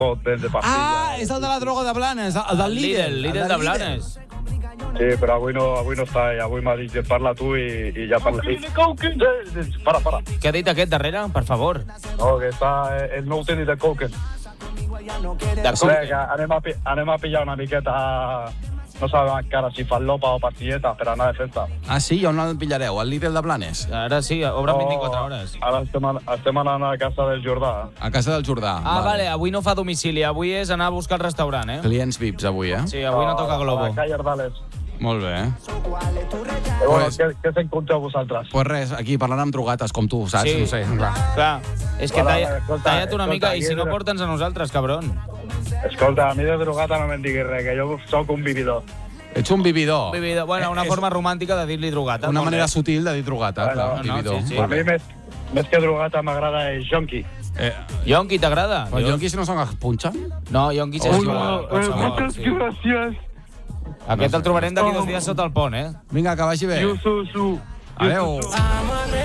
de pastilla. És el de la droga de Blanes, el del Lidl. Lidl de Blanes. Sí, però avui no està, avui m'ha dit parla tu i ja parla. Para. Què ha dit aquest darrere, per favor? No, que està el nou tenis de Coken. De Sí, que anem a pillar una miqueta, no sabem encara si fallopa o pastilleta per anar de festa. Ah, sí? On el pillareu? Al Lidl de Blanes? Ara sí, obren 24 hores. Ara estem anant a casa del Jordà. A casa del Jordà. Vale, avui no fa domicili, avui és anar a buscar el restaurant, eh? Clients VIPs avui, eh? Sí, avui no toca Globo. A la calle Ardales. Molt bé. Bueno, què s'encontreu vosaltres? Pues res, aquí parlant amb drogates, com tu, saps? Sí. No sé. Clar, és que Vale, talla't una mica i si no escolta, porta'ns a nosaltres, cabron. Escolta, a mi de drogata no me'n diguis res, que jo sóc un vividor. Ets un vividor. Bueno, una forma romàntica de dir-li drogata. Una molt manera bé. sutil de dir drogata, clar, no, vividor. sí. A mi més que drogata m'agrada el jonqui. Yonqui, t'agrada? Els jonquis no són els punxen? No, Yonqui és igual. Moltes gràcies. Aquest el trobarem d'aquí 2 dies sota el pont, eh? Vinga, que vagi bé. Su. Adéu.